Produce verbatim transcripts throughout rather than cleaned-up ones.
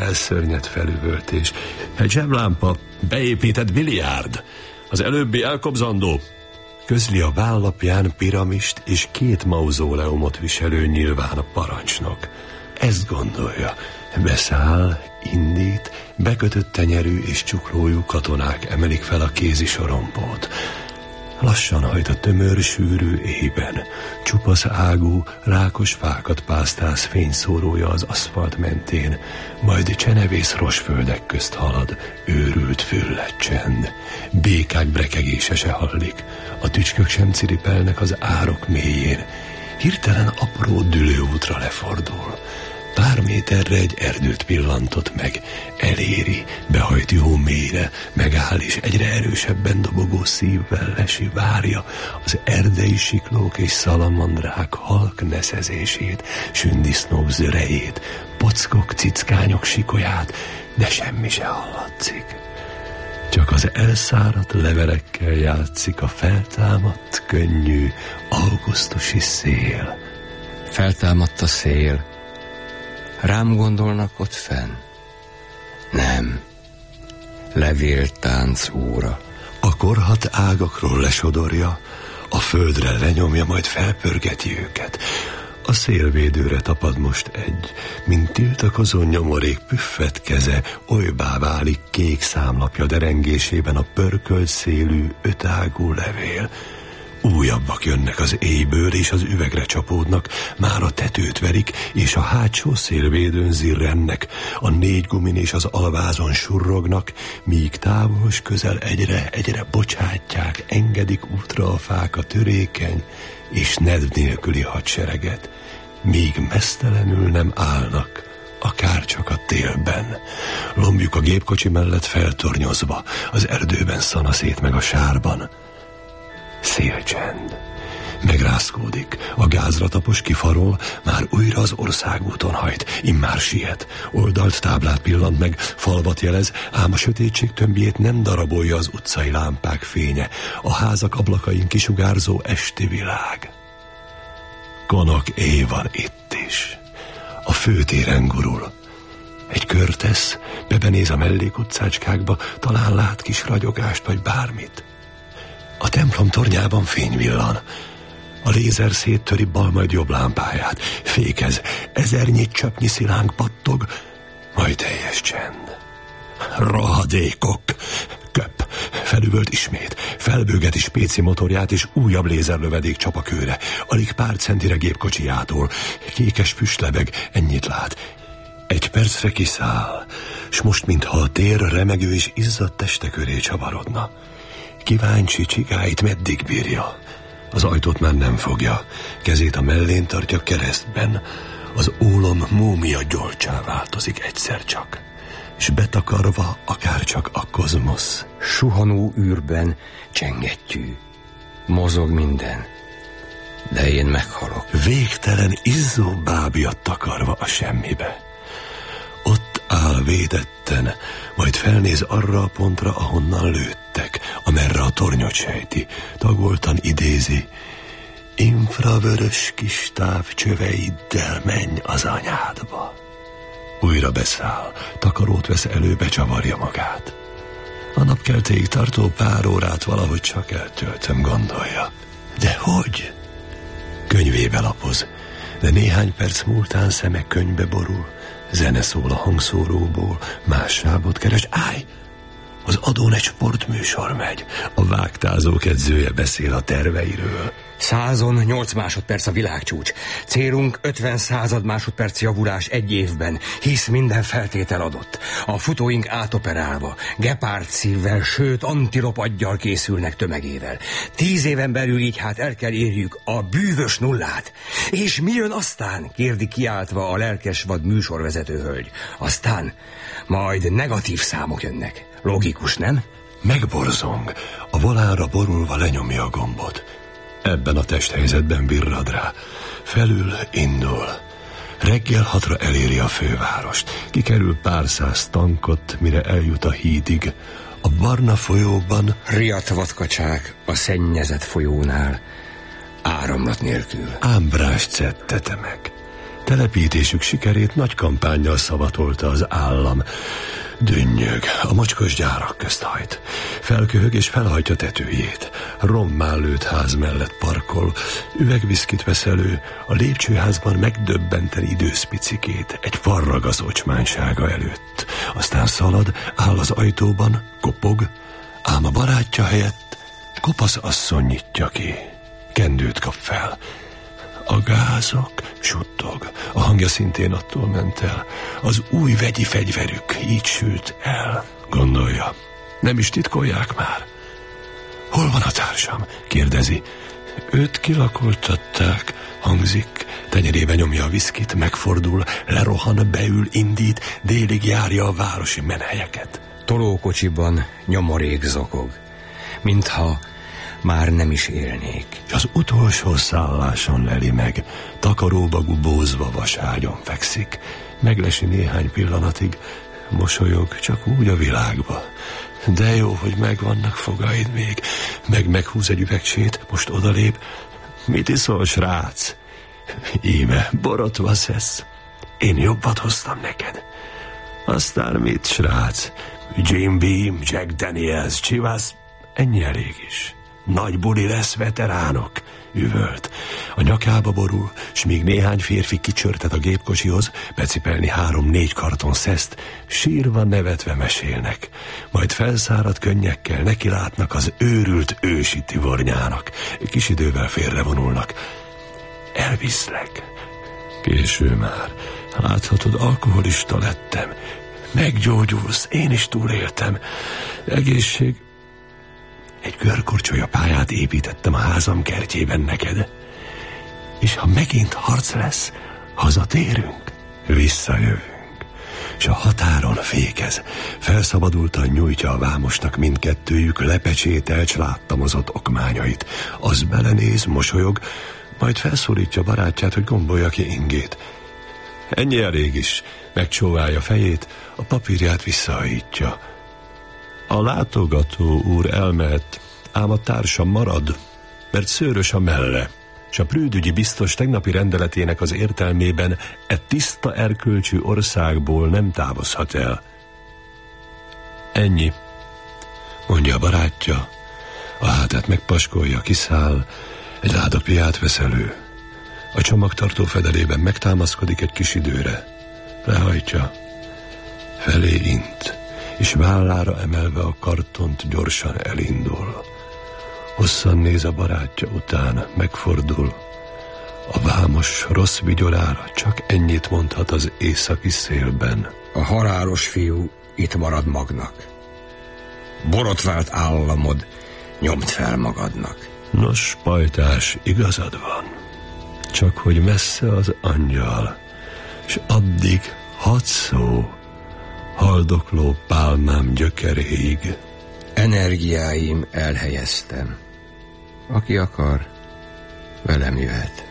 elszörnyed felüvöltés. Egy zseblámpa, beépített biliárd, az előbbi elkobzandó. Közli a vállapján piramist és két mauzóleumot viselő nyilván a parancsnok. Ezt gondolja. Beszáll, indít, bekötött tenyerű és csuklójú katonák emelik fel a kézi sorompót. Lassan hajt a tömör, sűrű éjben. Csupasz ágú, rákos fákat pásztáz fényszórója az aszfalt mentén, majd csenevész rosföldek közt halad, őrült füllet csend. Békák brekegése se hallik, a tücskök sem ciripelnek az árok mélyén. Hirtelen apró dülőútra lefordul. Pár méterre egy erdőt pillantott meg, eléri, behajt jó mélyre, megáll és egyre erősebben dobogó szívvel lesi, várja az erdei siklók és szalamandrák halk neszezését, sündisznók zörejét, pockok, cickányok sikolyát, de semmi se hallatszik. Csak az elszáradt levelekkel játszik a feltámadt, könnyű, augusztusi szél. Feltámadt a szél. Rám gondolnak ott fenn? Nem. Levéltánc óra. A korhat ágakról lesodorja, a földre lenyomja, majd felpörgeti őket. A szélvédőre tapad most egy, mint tiltakozó nyomorék püffet keze, olybá válik kék számlapja derengésében a pörkölt szélű, ötágú levél. Újabbak jönnek az éjből, és az üvegre csapódnak, már a tetőt verik, és a hátsó szélvédőn zirrennek, a négy gumin és az alvázon surrognak, míg távol s közel egyre, egyre bocsátják, engedik útra a fák a törékeny és nedv nélküli hadsereget, míg meztelenül nem állnak, akár csak a télben. Lombjuk a gépkocsi mellett feltornyozva, az erdőben szanaszét meg a sárban. Szélcsend. Megrázkódik, a gázra tapos kifarol, már újra az országúton hajt, immár siet. Oldalt táblát pillant meg, falvat jelez, ám a sötétség tömbjét nem darabolja az utcai lámpák fénye, a házak ablakain kisugárzó esti világ. Gonosz éj van itt is. A főtéren gurul. Egy kör tesz, bebenéz a mellékutcácskákba, talán lát kis ragyogást vagy bármit. A templom tornyában fény villan. A lézer széttöri bal majd jobb lámpáját. Fékez, ezernyi csöpnyi szilánk pattog, majd teljes csend. Rohadékok! Köp! Felüvölt ismét. Felbőgeti spéci motorját, és újabb lézerlövedék csap a kőre. Alig pár centire gépkocsijától. Kékes füst lebeg, ennyit lát. Egy percre kiszáll, s most, mintha a tér remegő és izzadt teste köré csavarodna. Kíváncsi csigáit meddig bírja. Az ajtót már nem fogja. Kezét a mellén tartja keresztben. Az ólom múmia gyolcsá változik egyszer csak, s betakarva akárcsak a kozmosz. Suhanó űrben csengettyű. Mozog minden, de én meghalok. Végtelen izzó bábja takarva a semmibe. Ott áll védetten, majd felnéz arra a pontra, ahonnan lőttek, amerre a tornyot sejti, tagoltan idézi: infravörös kis távcsöveiddel menj az anyádba. Újra beszáll, takarót vesz elő, becsavarja magát. A napkeltéig tartó pár órát valahogy csak eltöltöm, gondolja. De hogy? Könyvébe lapoz, de néhány perc múltán szeme könyvbe borul. Zene szól a hangszóróból, más sábot keres. Állj! Az adón egy sportműsor megy. A vágtázók edzője beszél a terveiről. Százon nyolc másodperc a világcsúcs. Célunk ötven század másodperc javulás egy évben, hisz minden feltétel adott. A futóink átoperálva, gepárd szívvel, sőt antilop aggyal készülnek tömegével. Tíz éven belül így hát el kell érjük a bűvös nullát. És mi jön aztán? Kérdi kiáltva a lelkes vad műsorvezető hölgy. Aztán majd negatív számok jönnek. Logikus, nem? Megborzong. A volánra borulva lenyomja a gombot. Ebben a testhelyzetben virrad rá. Felül indul. Reggel hatra eléri a fővárost. Kikerül pár száz tankot, mire eljut a hídig. A barna folyóban riadt vadkacsák a szennyezett folyónál, áramlat nélkül. Ámbrást cettete meg. Telepítésük sikerét nagy kampánnyal szavatolta az állam. Dünnyög, a mocskos gyárak közt hajt. Felköhög és felhajtja tetőjét. Rommá lőtt ház mellett parkol. Üvegviszkit vesz elő. A lépcsőházban megdöbbenten időszpicikét egy farragaz ocsmánysága előtt. Aztán szalad, áll az ajtóban, kopog, ám a barátja helyett kopasz asszony nyitja ki. Kendőt kap fel. A gázok, suttog. A hangja szintén attól ment el. Az új vegyi fegyverük így sült el, gondolja. Nem is titkolják már. Hol van a társam? Kérdezi. Őt kilakoltatták, hangzik. Tenyerébe nyomja a viszkit, megfordul, lerohan, beül, indít, délig járja a városi menhelyeket. Tolókocsiban nyomorék zokog, mintha már nem is élnék. És az utolsó szálláson leli meg, takaróba gubózva vaságyon fekszik. Meglesi néhány pillanatig, mosolyog csak úgy a világba. De jó, hogy megvannak fogaid még. Meg meghúz egy üvegsét, most odalép. Mit iszol, srác? Íme, borotva szesz. Én jobbat hoztam neked. Aztán mit, srác? Jim Beam, Jack Daniels, Chivas, ennyi elég is. Nagy buli lesz, veteránok, üvölt. A nyakába borul, s míg néhány férfi kicsörtet a gépkocsihoz, becipelni három-négy karton szeszt, sírva nevetve mesélnek. Majd felszáradt könnyekkel nekilátnak az őrült ősi tivornyának. Kis idővel félrevonulnak. Elviszlek. Késő már. Láthatod, alkoholista lettem. Meggyógyulsz, én is túléltem. Egészség... Egy görkorcsolya pályát építettem a házam kertjében neked. És ha megint harc lesz, hazatérünk, visszajövünk. És a határon fékez. Felszabadultan nyújtja a vámosnak mindkettőjük lepecsételt, s láttamozott okmányait. Az belenéz, mosolyog, majd felszólítja barátját, hogy gombolja ki ingét. Ennyi elég is. Megcsóválja fejét, a papírját visszahajítja. A látogató úr elmehet, ám a társa marad, mert szőrös a melle, s a prüdügyi biztos tegnapi rendeletének az értelmében e tiszta erkölcsű országból nem távozhat el. Ennyi, mondja a barátja, a hátát megpaskolja, kiszáll, egy láda piát vesz elő. A csomagtartó fedelében megtámaszkodik egy kis időre, lehajtja, felé int, és vállára emelve a kartont gyorsan elindul. Hosszan néz a barátja után, megfordul. A vámos rossz vigyorára csak ennyit mondhat az északi szélben. A halálos fiú itt marad magnak. Borotvált államod nyomd fel magadnak. Nos, pajtás, igazad van. Csak hogy messze az angyal, s addig hadd szó, haldokló pálmám gyökeréig. Energiáim elhelyeztem. Aki akar, velem jöhet.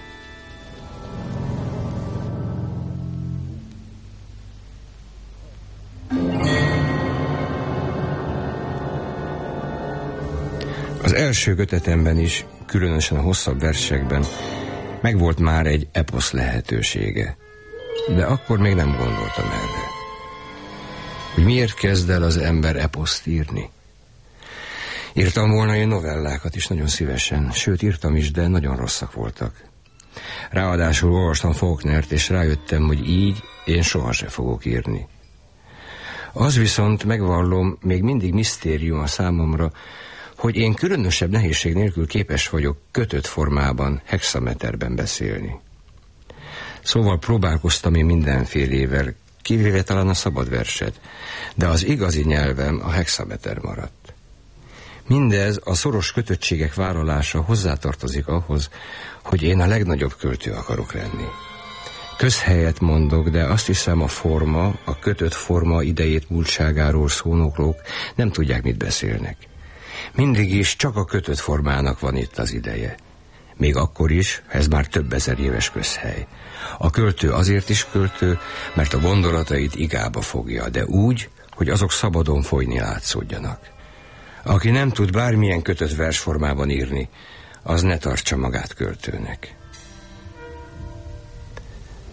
Az első kötetemben is, különösen a hosszabb versekben megvolt már egy eposz lehetősége, de akkor még nem gondoltam erre. Hogy miért kezd el az ember eposzt írni? Írtam volna én novellákat is nagyon szívesen, sőt írtam is, de nagyon rosszak voltak. Ráadásul olvastam Faulknert, és rájöttem, hogy így én sohasem fogok írni. Az viszont, megvallom, még mindig misztérium a számomra, hogy én különösebb nehézség nélkül képes vagyok kötött formában, hexameterben beszélni. Szóval próbálkoztam én mindenfélével, kivéve talán a szabad verset, de az igazi nyelvem a hexameter maradt. Mindez, a szoros kötöttségek vállalása hozzátartozik ahhoz, hogy én a legnagyobb költő akarok lenni. Közhelyet mondok, de azt hiszem, a forma, a kötött forma idejét múltságáról szónoklók nem tudják, mit beszélnek. Mindig is csak a kötött formának van itt az ideje. Még akkor is, ez már több ezer éves közhely. A költő azért is költő, mert a gondolatait igába fogja, de úgy, hogy azok szabadon folyni látszódjanak. Aki nem tud bármilyen kötött versformában írni, az ne tartsa magát költőnek.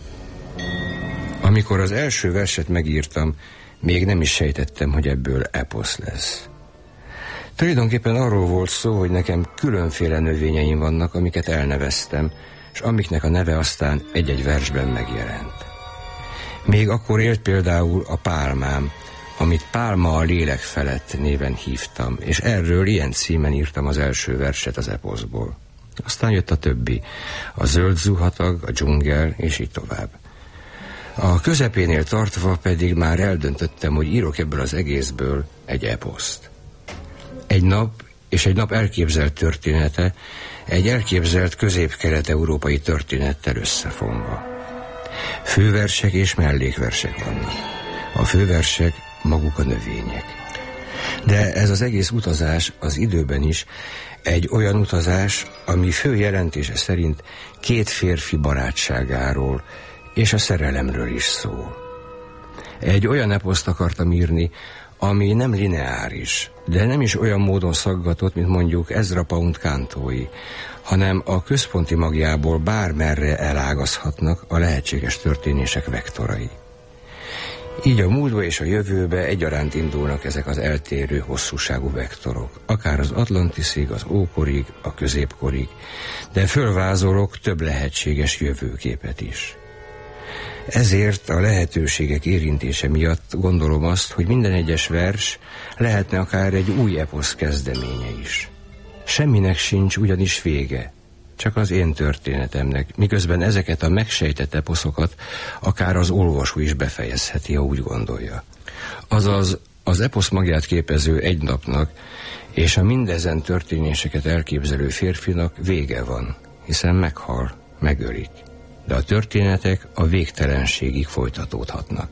Amikor az első verset megírtam, még nem is sejtettem, hogy ebből eposz lesz. Tulajdonképpen arról volt szó, hogy nekem különféle növényeim vannak, amiket elneveztem, és amiknek a neve aztán egy-egy versben megjelent. Még akkor élt például a pálmám, amit Pálma a lélek felett néven hívtam, és erről ilyen címen írtam az első verset az eposzból. Aztán jött a többi, a zöld zuhatag, a dzsungel, és így tovább. A közepénél tartva pedig már eldöntöttem, hogy írok ebből az egészből egy eposzt. Egy nap és egy nap elképzelt története, egy elképzelt közép-kelet-európai történettel összefonva. Főversek és mellékversek vannak. A főversek maguk a növények. De ez az egész utazás az időben is egy olyan utazás, ami fő jelentése szerint két férfi barátságáról és a szerelemről is szól. Egy olyan eposzt akartam írni, ami nem lineáris, de nem is olyan módon szaggatott, mint mondjuk Ezra Pound kántói, hanem a központi magjából bármerre elágazhatnak a lehetséges történések vektorai. Így a múltba és a jövőbe egyaránt indulnak ezek az eltérő hosszúságú vektorok, akár az Atlantiszig, az ókorig, a középkorig, de fölvázolok több lehetséges jövőképet is. Ezért a lehetőségek érintése miatt gondolom azt, hogy minden egyes vers lehetne akár egy új eposz kezdeménye is. Semminek sincs ugyanis vége, csak az én történetemnek, miközben ezeket a megsejtett eposzokat akár az olvasó is befejezheti, ha úgy gondolja. Azaz az eposz magját képező egy napnak és a mindezen történéseket elképzelő férfinak vége van, hiszen meghal, megölik. De a történetek a végtelenségig folytatódhatnak.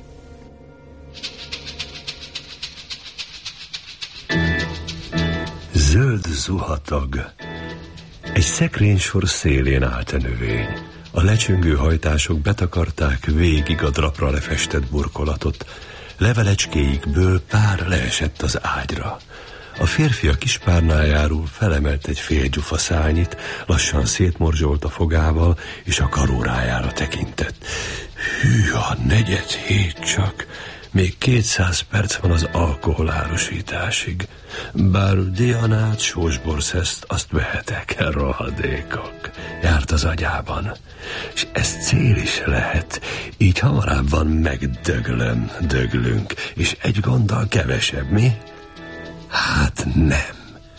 Zöld zuhatag. Egy szekrénysor szélén állt a növény. A lecsöngő hajtások betakarták végig a drapra lefestett burkolatot. Levelecskéikből pár leesett az ágyra. A férfi a kispárnájáról felemelt egy fél gyufa szárnyit, lassan szétmorzsolt a fogával, és a karórájára tekintett. Hű, a negyed hét csak, még kétszáz perc van az alkoholárusításig. Bár Dianát, sósborszeszt, azt vehetek, rohadékok. Járt az agyában. És ez cél is lehet. Így hamarabban megdöglöm, döglünk, és egy gonddal kevesebb, mi? Hát nem.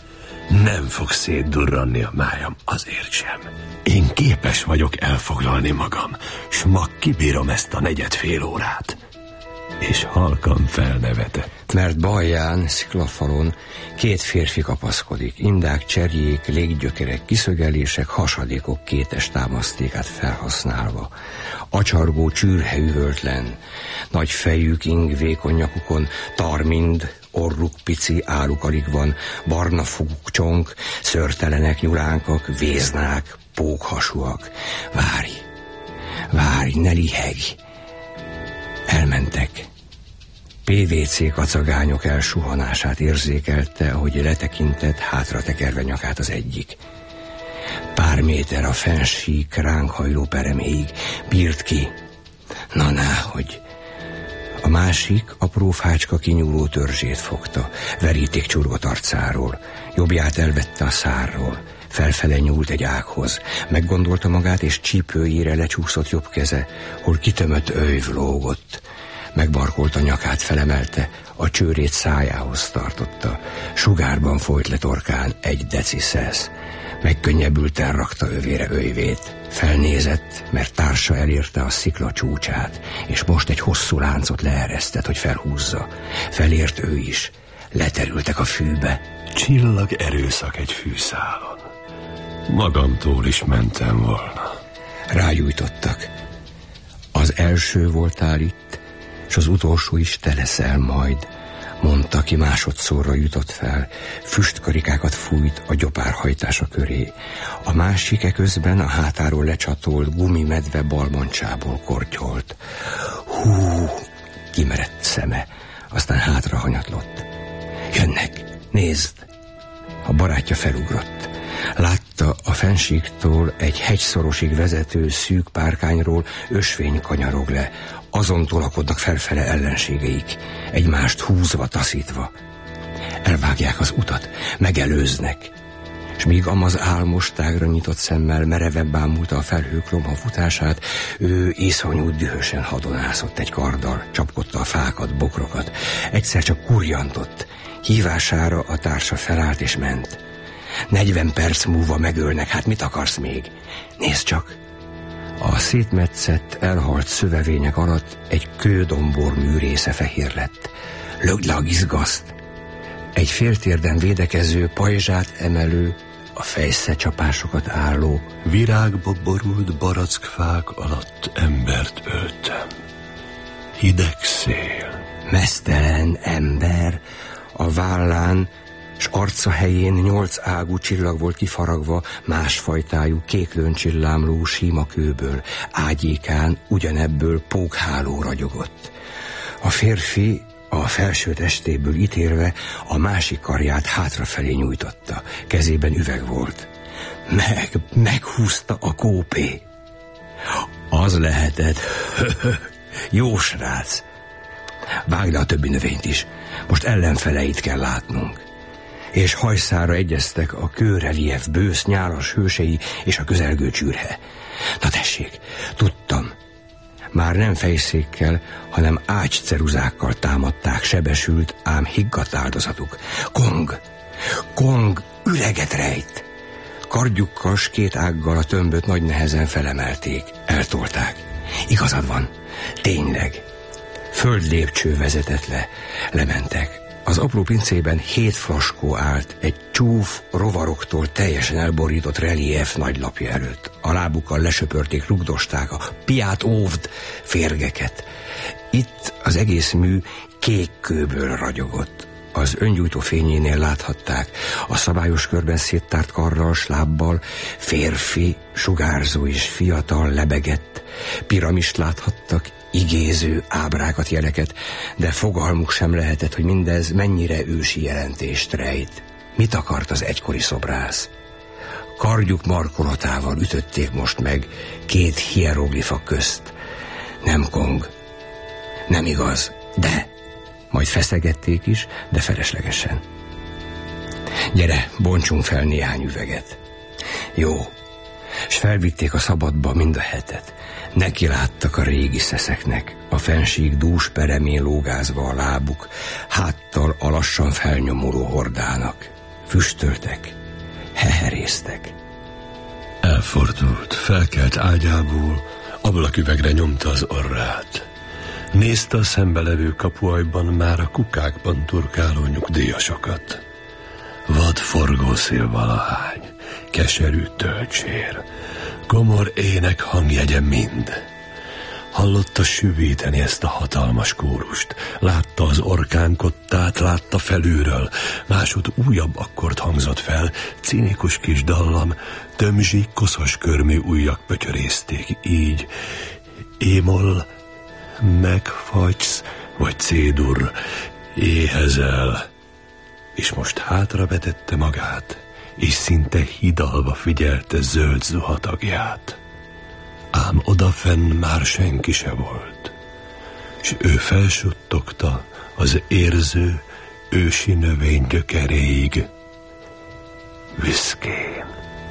Nem fog szétdurranni a májam, azért sem. Én képes vagyok elfoglalni magam, s ma kibírom ezt a negyed fél órát. És halkan felnevetett. Mert balján, sziklafalon két férfi kapaszkodik, indák, cserjék, léggyökerek, kiszögelések, hasadékok kétes támasztékát felhasználva. Acsargó csürhe üvöltlen, nagy fejük ing vékony nyakukon, tarmind, orruk pici, álluk alig van, barna foguk csonk, szőrtelenek, nyulánkak, véznák, pókhasúak. Várj, várj, ne lihegj! Elmentek. pé vé cé kacagányok elsuhanását érzékelte, ahogy letekintett, hátra tekerve nyakát az egyik. Pár méter a fensík ránk hajló pereméig bírt ki. Na, ná, hogy... A másik apró fácska kinyúló törzsét fogta, veríték csurgott arcáról, jobbját elvette a szárról, felfele nyúlt egy ághoz, meggondolta magát, és csípőjére lecsúszott jobb keze, hol kitömött öjv lógott. Megbarkolta nyakát, felemelte, a csőrét szájához tartotta, sugárban folyt le torkán egy deci szesz. Megkönnyebbülten rakta övére öjvét. Felnézett, mert társa elérte a szikla csúcsát, és most egy hosszú láncot leeresztett, hogy felhúzza. Felért ő is. Leterültek a fűbe. Csillag erőszak egy fűszálon. Magamtól is mentem volna. Rágyújtottak. Az első voltál itt, és az utolsó is te leszel majd, mondta, ki másodszorra jutott fel. Füstkarikákat fújt a gyopárhajtása köré. A másik eközben a hátáról lecsatolt gumimedve balmancsából kortyolt. Hú, kimerett szeme, aztán hátra hanyatlott. Jönnek, nézd! A barátja felugrott. Látta, Alatta a fennsíktól egy hegyszorosig vezető szűk párkányról ösvény kanyarog le. Azon tolakodnak felfele ellenségeik, egymást húzva, taszítva. Elvágják az utat, megelőznek, és míg Amaz álmos tágra nyitott szemmel merevebb bámulta a felhők lomha futását, ő iszonyú dühösen hadonászott egy karddal, csapkodta a fákat, bokrokat. Egyszer csak kurjantott, hívására a társa felállt és ment. Negyven perc múlva megölnek, hát mit akarsz még? Nézd csak! A szétmetszett, elhalt szövevények alatt egy kődombor műrésze fehér lett. Lögd le a gizgaszt! Egy féltérden védekező, pajzsát emelő, a fejszecsapásokat álló, virágba borult barackfák alatt embert öltem. Hideg szél. Meztelen ember, a vállán s arca helyén nyolc ágú csillag volt kifaragva, másfajtájú kéklőn csillámló síma kőből, ágyékán ugyanebből pókháló ragyogott. A férfi a felső testéből ítélve a másik karját hátrafelé nyújtotta, kezében üveg volt. Meg, meghúzta a kópé. Az lehetett. Jó srác. Vágd le a többi növényt is. Most ellenfeleit kell látnunk. És hajszára egyeztek a kőrelief bősz nyálas hősei és a közelgő csürhe. Na tessék, tudtam. Már nem fejszékkel, hanem ágyceruzákkal támadták sebesült, ám higgadt áldozatuk. Kong! Kong üreget rejt! Kardjukkal s két ággal a tömböt nagy nehezen felemelték, eltolták. Igazad van, tényleg. Földlépcső vezetett le, lementek. Az apró pincében hét flaskó állt egy csúf, rovaroktól teljesen elborított relief nagylapja előtt. A lábukkal lesöpörték, rugdosták a piát óvd férgeket. Itt az egész mű kék kőből ragyogott. Az öngyújtó fényénél láthatták a szabályos körben széttárt karral s lábbal férfi, sugárzó és fiatal lebegett. Piramist láthattak, igéző ábrákat, jeleket, de fogalmuk sem lehetett, hogy mindez mennyire ősi jelentést rejt. Mit akart az egykori szobrász? Kardjuk markolatával ütötték most meg két hieroglifa közt. Nem Kong. Nem igaz, de... Majd feszegették is, de feleslegesen. Gyere, bontsunk fel néhány üveget. Jó. S felvitték a szabadba mind a hetet. Neki láttak a régi szeszeknek, a fennsík dús peremén lógázva a lábuk, háttal a lassan felnyomuló hordának. Füstöltek, heherésztek. Elfordult, felkelt ágyából, ablaküvegre nyomta az orrát. Nézte a szembelevő kapuajban már a kukákban turkáló nyugdíjasokat. Vad forgószél valahány, keserű tölcsér, komor ének hangjegye mind. Hallotta süvíteni ezt a hatalmas kórust, látta az orkánkottát, látta felülről, másod újabb akkord hangzott fel, cinikus kis dallam, tömzsi, koszos körmű ujjak pötyörészték így. Émol, megfagysz, vagy cédur, éhezel. És most hátra vetette magát, és szinte hidalva figyelte zöld zuhatagját. Ám odafenn már senki se volt, s ő felsuttogta az érző, ősi növény gyökeréig. Viszkén,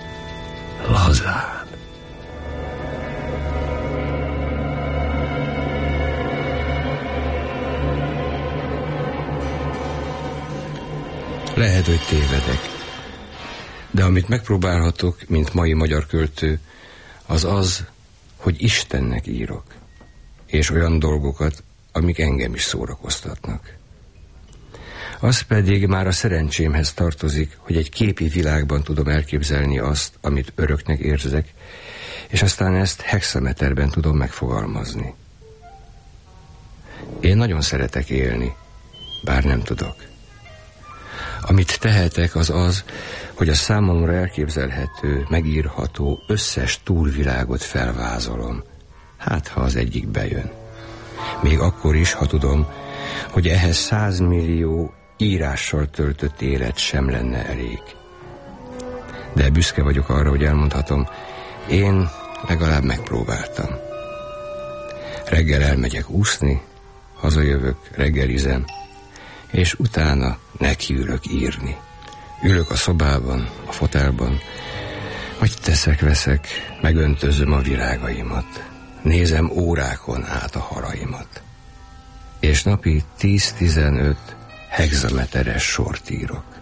lazán. Lehet, hogy tévedek, de amit megpróbálhatok, mint mai magyar költő, az az, hogy Istennek írok, és olyan dolgokat, amik engem is szórakoztatnak. Az pedig már a szerencsémhez tartozik, hogy egy képi világban tudom elképzelni azt, amit öröknek érzek, és aztán ezt hexameterben tudom megfogalmazni. Én nagyon szeretek élni, bár nem tudok. Amit tehetek, az az, hogy a számomra elképzelhető, megírható összes túlvilágot felvázolom. Hát, ha az egyik bejön. Még akkor is, ha tudom, hogy ehhez százmillió írással töltött élet sem lenne elég. de büszke vagyok arra, hogy elmondhatom, én legalább megpróbáltam. Reggel elmegyek úszni, hazajövök, reggelizem, és utána nekiülök írni. Ülök a szobában, a fotelban, vagy teszek-veszek, megöntözöm a virágaimat, nézem órákon át a haraimat, és napi tíz-tizenöt hexameteres sort írok.